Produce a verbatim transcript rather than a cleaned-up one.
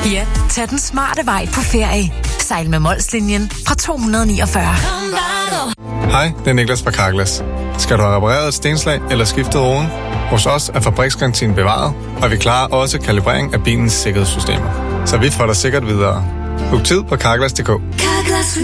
Ja, tag den smarte vej på ferie. Sejl med Molslinjen fra to hundrede niogfyrre. Hej, det er Niklas fra Carglass. Skal du have repareret et stenslag eller skiftet roden? Hos os er fabriksgarantien bevaret, og vi klarer også kalibrering af bilens sikkerhedssystemer. Så vi får dig sikkert videre. Book tid på carglass punktum d k. Carglass